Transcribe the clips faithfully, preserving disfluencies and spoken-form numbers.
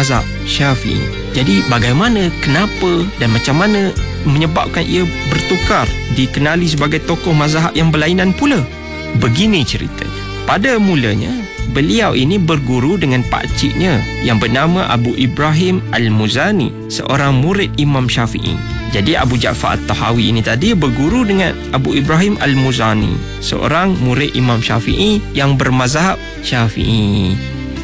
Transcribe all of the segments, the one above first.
mazhab Syafi'i. Jadi bagaimana, kenapa dan macam mana menyebabkan ia bertukar, dikenali sebagai tokoh mazhab yang berlainan pula? Begini ceritanya. Pada mulanya, beliau ini berguru dengan pakciknya yang bernama Abu Ibrahim Al-Muzani, seorang murid Imam Syafi'i. Jadi Abu Ja'far At-Tahawi ini tadi berguru dengan Abu Ibrahim Al-Muzani, seorang murid Imam Syafi'i yang bermazhab Syafi'i.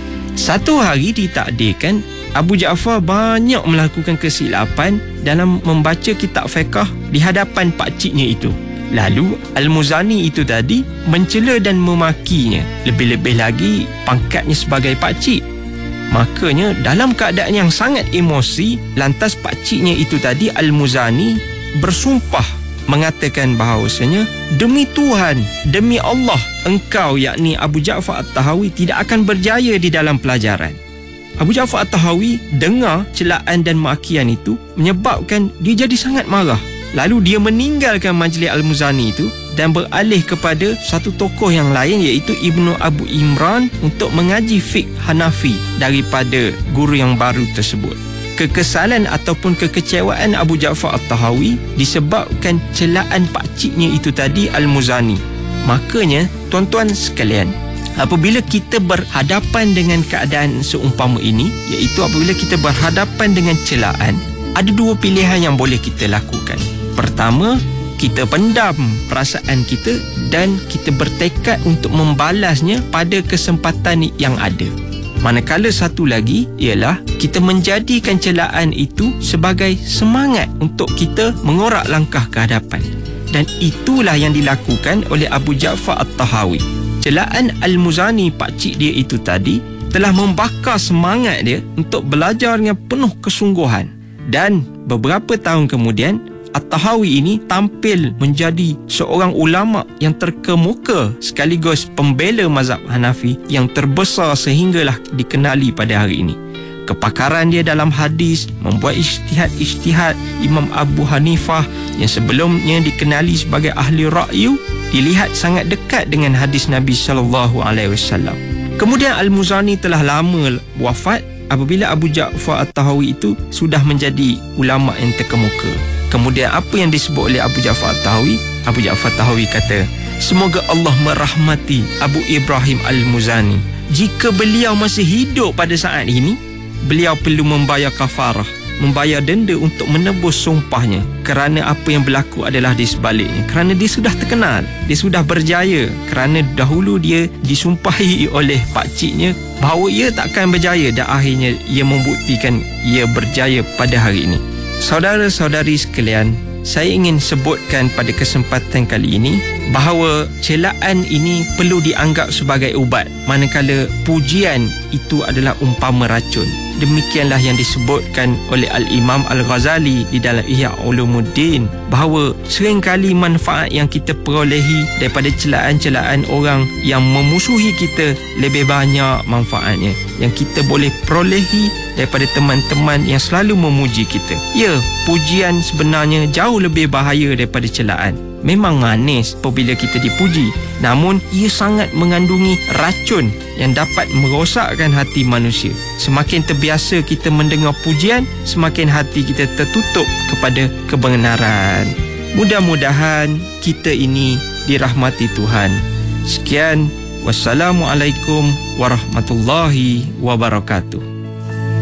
Satu hari ditakdirkan Abu Ja'far banyak melakukan kesilapan dalam membaca kitab fiqh di hadapan pakciknya itu. Lalu Al-Muzani itu tadi mencela dan memakinya, lebih-lebih lagi pangkatnya sebagai pakcik. Makanya dalam keadaan yang sangat emosi, lantas pakciknya itu tadi Al-Muzani bersumpah mengatakan bahawasanya, demi Tuhan, demi Allah, engkau yakni Abu Ja'far At-Tahawi tidak akan berjaya di dalam pelajaran. Abu Ja'far At-Tahawi dengar celaan dan makian itu menyebabkan dia jadi sangat marah. Lalu dia meninggalkan majlis Al-Muzani itu dan beralih kepada satu tokoh yang lain, iaitu Ibnu Abu Imran, untuk mengaji fiqh Hanafi daripada guru yang baru tersebut. Kekesalan ataupun kekecewaan Abu Ja'far At-Tahawi disebabkan celaan pakciknya itu tadi, Al-Muzani. Makanya tuan-tuan sekalian, apabila kita berhadapan dengan keadaan seumpama ini, iaitu apabila kita berhadapan dengan celaan, ada dua pilihan yang boleh kita lakukan. Pertama, kita pendam perasaan kita dan kita bertekad untuk membalasnya pada kesempatan yang ada. Manakala satu lagi ialah kita menjadikan celaan itu sebagai semangat untuk kita mengorak langkah ke hadapan. Dan itulah yang dilakukan oleh Abu Ja'far At-Tahawi. Celaan Al-Muzani, pakcik dia itu tadi, telah membakar semangat dia untuk belajar dengan penuh kesungguhan. Dan beberapa tahun kemudian, At-Tahawi ini tampil menjadi seorang ulama yang terkemuka sekaligus pembela mazhab Hanafi yang terbesar sehinggalah dikenali pada hari ini. Kepakaran dia dalam hadis, membuat ijtihad-ijtihad Imam Abu Hanifah yang sebelumnya dikenali sebagai ahli ra'yu, dilihat sangat dekat dengan hadis Nabi sallallahu alaihi wasallam. Kemudian Al-Muzani telah lama wafat apabila Abu Ja'far At-Tahawi itu sudah menjadi ulama yang terkemuka. Kemudian apa yang disebut oleh Abu Ja'far At-Tahawi? Abu Ja'far At-Tahawi kata, semoga Allah merahmati Abu Ibrahim Al-Muzani. Jika beliau masih hidup pada saat ini, beliau perlu membayar kafarah, membayar denda untuk menebus sumpahnya, kerana apa yang berlaku adalah di sebaliknya. Kerana dia sudah terkenal, dia sudah berjaya, kerana dahulu dia disumpahi oleh pakciknya bahawa ia takkan berjaya, dan akhirnya ia membuktikan ia berjaya pada hari ini. Saudara-saudari sekalian, saya ingin sebutkan pada kesempatan kali ini bahawa celaan ini perlu dianggap sebagai ubat, manakala pujian itu adalah umpama racun. Demikianlah yang disebutkan oleh Al-Imam Al-Ghazali di dalam Ihya Ulumuddin, bahawa seringkali manfaat yang kita perolehi daripada celaan-celaan orang yang memusuhi kita lebih banyak manfaatnya yang kita boleh perolehi daripada teman-teman yang selalu memuji kita. Ya, pujian sebenarnya jauh lebih bahaya daripada celaan. Memang manis apabila kita dipuji, namun ia sangat mengandungi racun yang dapat merosakkan hati manusia. Semakin terbiasa kita mendengar pujian, semakin hati kita tertutup kepada kebenaran. Mudah-mudahan kita ini dirahmati Tuhan. Sekian, wassalamualaikum warahmatullahi wabarakatuh.